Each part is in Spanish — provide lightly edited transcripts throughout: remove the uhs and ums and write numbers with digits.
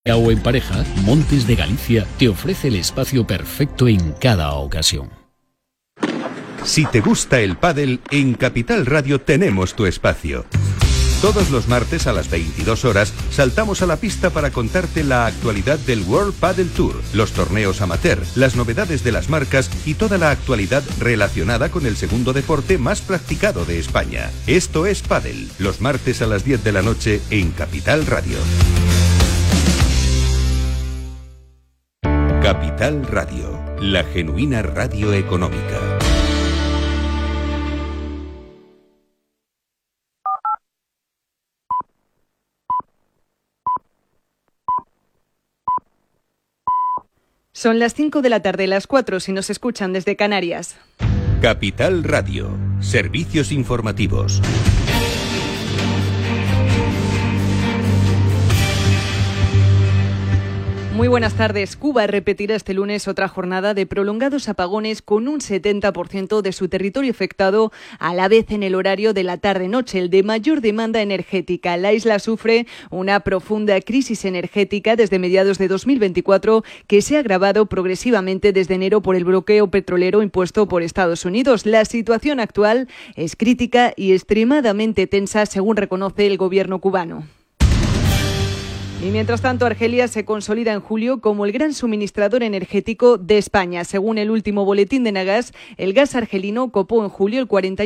O en pareja, Montes de Galicia te ofrece el espacio perfecto en cada ocasión. Si te gusta el pádel, en Capital Radio tenemos tu espacio. Todos los martes a las 22 horas saltamos a la pista para contarte la actualidad del World Padel Tour, los torneos amateur, las novedades de las marcas y toda la actualidad relacionada con el segundo deporte más practicado de España. Esto es Pádel, los martes a las 10 de la noche en Capital Radio. Capital Radio, la genuina radio económica. Son las 5 de la tarde, las 4 si nos escuchan desde Canarias. Capital Radio, servicios informativos. Muy buenas tardes. Cuba repetirá este lunes otra jornada de prolongados apagones con un 70% de su territorio afectado a la vez en el horario de la tarde-noche, el de mayor demanda energética. La isla sufre una profunda crisis energética desde mediados de 2024 que se ha agravado progresivamente desde enero por el bloqueo petrolero impuesto por Estados Unidos. La situación actual es crítica y extremadamente tensa, según reconoce el gobierno cubano. Y mientras tanto, Argelia se consolida en julio como el gran suministrador energético de España. Según el último boletín de Nagas, el gas argelino copó en julio el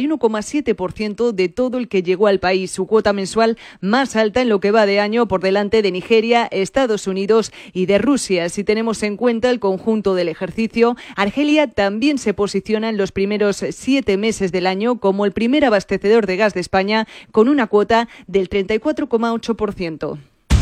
41,7% de todo el que llegó al país, su cuota mensual más alta en lo que va de año, por delante de Nigeria, Estados Unidos y de Rusia. Si tenemos en cuenta el conjunto del ejercicio, Argelia también se posiciona en los primeros 7 meses del año como el primer abastecedor de gas de España, con una cuota del 34,8%.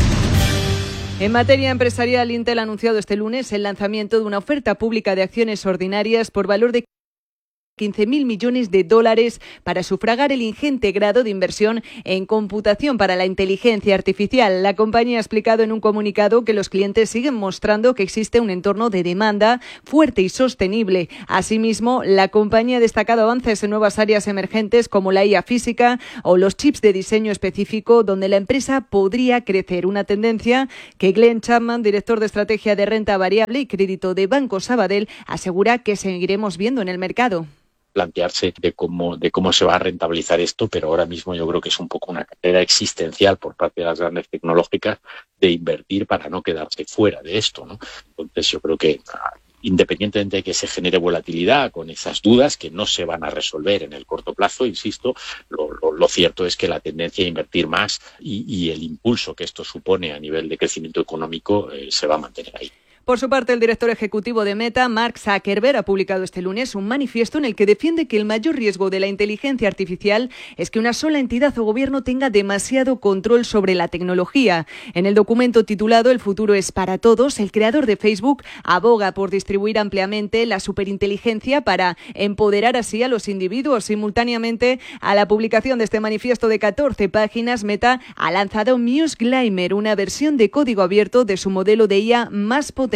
En materia empresarial, Intel ha anunciado este lunes el lanzamiento de una oferta pública de acciones ordinarias por valor de 15.000 millones de dólares para sufragar el ingente grado de inversión en computación para la inteligencia artificial. La compañía ha explicado en un comunicado que los clientes siguen mostrando que existe un entorno de demanda fuerte y sostenible. Asimismo, la compañía ha destacado avances en nuevas áreas emergentes como la IA física o los chips de diseño específico, donde la empresa podría crecer. Una tendencia que Glenn Chapman, director de estrategia de renta variable y crédito de Banco Sabadell, asegura que seguiremos viendo en el mercado. Plantearse de cómo se va a rentabilizar esto, pero ahora mismo yo creo que es un poco una carrera existencial por parte de las grandes tecnológicas de invertir para no quedarse fuera de esto, ¿no? Entonces yo creo que independientemente de que se genere volatilidad con esas dudas que no se van a resolver en el corto plazo, insisto, lo cierto es que la tendencia a invertir más y el impulso que esto supone a nivel de crecimiento económico se va a mantener ahí. Por su parte, el director ejecutivo de Meta, Mark Zuckerberg, ha publicado este lunes un manifiesto en el que defiende que el mayor riesgo de la inteligencia artificial es que una sola entidad o gobierno tenga demasiado control sobre la tecnología. En el documento titulado El futuro es para todos, el creador de Facebook aboga por distribuir ampliamente la superinteligencia para empoderar así a los individuos. Simultáneamente a la publicación de este manifiesto de 14 páginas, Meta ha lanzado Muse Glimmer, una versión de código abierto de su modelo de IA más potente.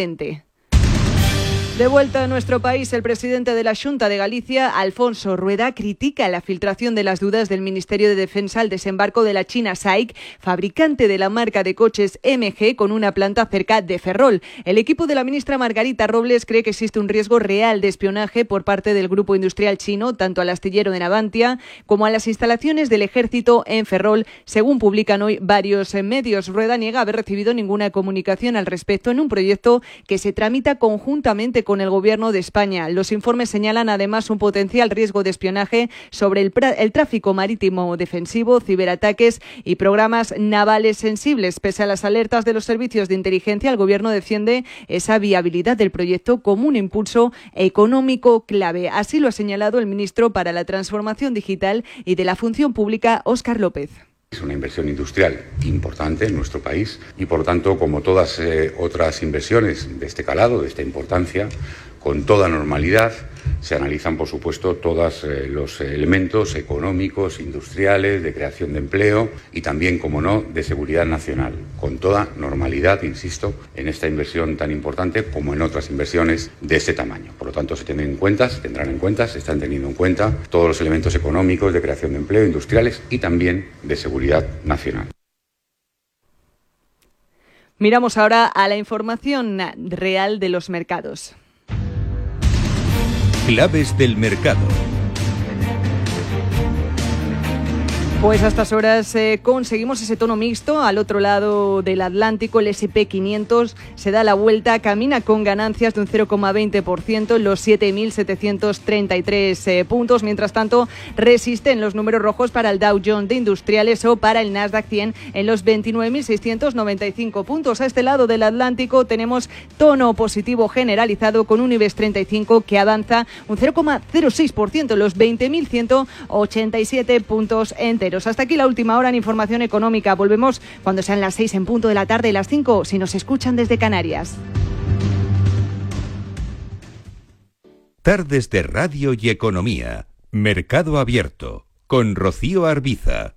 De vuelta a nuestro país, el presidente de la Xunta de Galicia, Alfonso Rueda, critica la filtración de las dudas del Ministerio de Defensa al desembarco de la China SAIC, fabricante de la marca de coches MG, con una planta cerca de Ferrol. El equipo de la ministra Margarita Robles cree que existe un riesgo real de espionaje por parte del grupo industrial chino, tanto al astillero de Navantia como a las instalaciones del Ejército en Ferrol, según publican hoy varios medios. Rueda niega haber recibido ninguna comunicación al respecto en un proyecto que se tramita conjuntamente con el Gobierno de España. Los informes señalan además un potencial riesgo de espionaje sobre el tráfico marítimo defensivo, ciberataques y programas navales sensibles. Pese a las alertas de los servicios de inteligencia, el Gobierno defiende esa viabilidad del proyecto como un impulso económico clave. Así lo ha señalado el ministro para la Transformación Digital y de la Función Pública, Óscar López. Es una inversión industrial importante en nuestro país y, por tanto, como todas otras inversiones de este calado, de esta importancia, con toda normalidad se analizan, por supuesto, todos los elementos económicos, industriales, de creación de empleo y también, como no, de seguridad nacional. Con toda normalidad, insisto, en esta inversión tan importante como en otras inversiones de este tamaño. Por lo tanto, se tendrán en cuenta, se están teniendo en cuenta todos los elementos económicos, de creación de empleo, industriales y también de seguridad nacional. Miramos ahora a la información real de los mercados. Claves del mercado. Pues a estas horas conseguimos ese tono mixto. Al otro lado del Atlántico, el S&P 500 se da la vuelta, camina con ganancias de un 0,20% en los 7.733 puntos. Mientras tanto, resisten los números rojos para el Dow Jones de Industriales o para el Nasdaq 100 en los 29.695 puntos. A este lado del Atlántico tenemos tono positivo generalizado con un IBEX 35 que avanza un 0,06% en los 20.187 puntos enteros. Hasta aquí la última hora en información económica. Volvemos cuando sean las 6 en punto de la tarde y las 5 si nos escuchan desde Canarias. Tardes de Radio y Economía. Mercado Abierto con Rocío Arbiza.